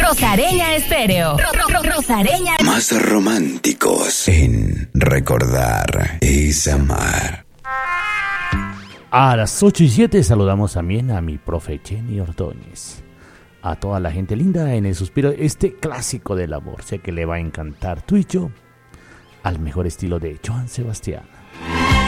Rosareña Estéreo. Rosareña. Más románticos en recordar es amar. A las 8:07 saludamos también a mi profe Jenny Ordóñez. A toda la gente linda en el suspiro, este clásico del amor. Sé que le va a encantar tú y yo, al mejor estilo de Joan Sebastián.